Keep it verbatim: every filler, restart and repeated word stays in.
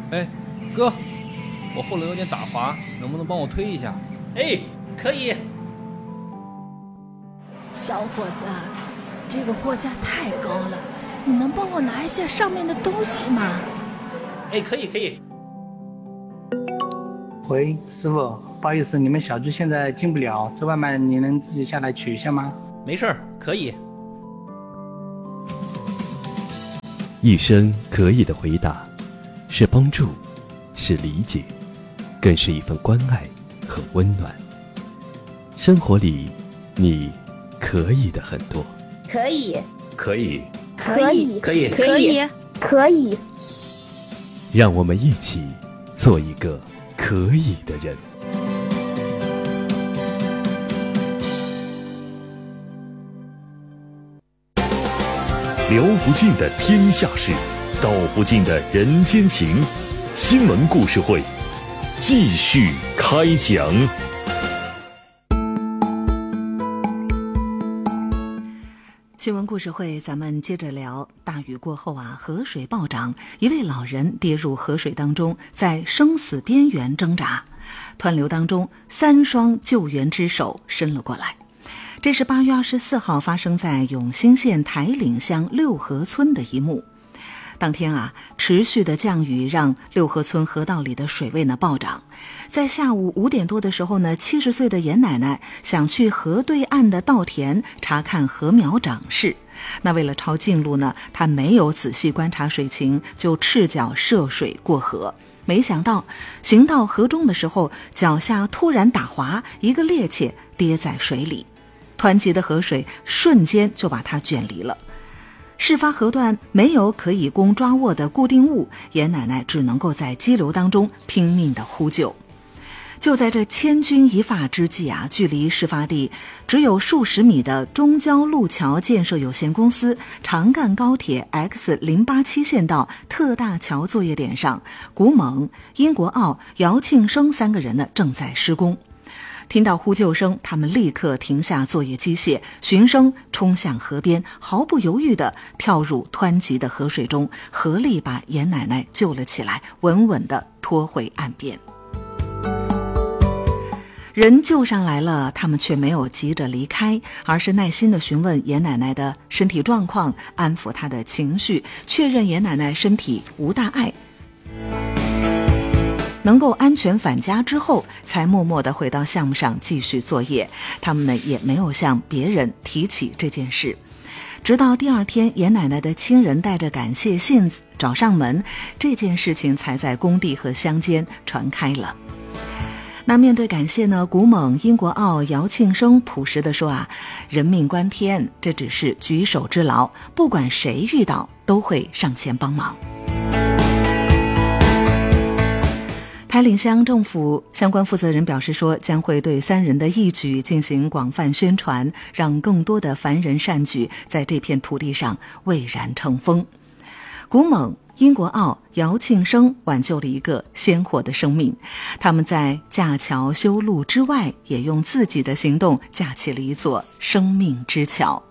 哎，哥，我后轮有点打滑，能不能帮我推一下？ 哎，可以。 小伙子，这个货架太高了，你能帮我拿一下上面的东西吗？ 哎，可以可以。 喂，师傅，不好意思，你们小区现在进不了，这外卖你能自己下来取一下吗？ 没事儿，可以。 一声可以的回答，是帮助，是理解，更是一份关爱和温暖。生活里，你可以的很多。 可以， 可以， 可以， 可以， 可以，可以。 让我们一起做一个可以的人。 聊不尽的天下事，道不尽的人间情。新闻故事会继续开讲。 新闻故事会，咱们接着聊。大雨过后啊，河水暴涨，一位老人跌入河水当中，在生死边缘挣扎。湍流当中，三双救援之手伸了过来。这是八月二十四号发生在永兴县台岭乡六河村的一幕。当天啊，持续的降雨让六河村河道里的水位呢暴涨。在下午五点多的时候呢，七十岁的严奶奶想去河对岸的稻田查看禾苗长势。那为了抄近路呢，她没有仔细观察水情，就赤脚涉水过河。没想到行到河中的时候，脚下突然打滑，一个趔趄跌在水里。湍急的河水瞬间就把她卷离了。事发河段没有可以供抓握的固定物，严奶奶只能够在激流当中拼命的呼救。就在这千钧一发之际啊，距离事发地只有数十米的中交路桥建设有限公司长干高铁 X 零八七 线道特大桥作业点上，古猛、殷国傲、姚庆生三个人呢正在施工。听到呼救声，他们立刻停下作业机械，循声冲向河边，毫不犹豫地跳入湍急的河水中，合力把严奶奶救了起来，稳稳地拖回岸边。人救上来了，他们却没有急着离开，而是耐心地询问严奶奶的身体状况，安抚她的情绪，确认严奶奶身体无大碍，能够安全返家之后，才默默地回到项目上继续作业。他们呢也没有向别人提起这件事。直到第二天，严奶奶的亲人带着感谢信找上门，这件事情才在工地和乡间传开了。那面对感谢呢，古猛、殷国傲、姚庆生朴实地说啊，人命关天，这只是举手之劳，不管谁遇到都会上前帮忙。台岭乡政府相关负责人表示说，将会对三人的义举进行广泛宣传，让更多的凡人善举在这片土地上蔚然成风。古猛、殷国傲、姚庆生挽救了一个鲜活的生命，他们在架桥修路之外，也用自己的行动架起了一座生命之桥。